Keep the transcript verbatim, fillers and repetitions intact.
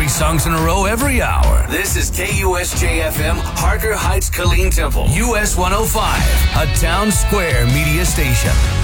songs in a row every hour. This is K U S J F M, Harker Heights, Killeen Temple, U S one oh five, a Town Square media station.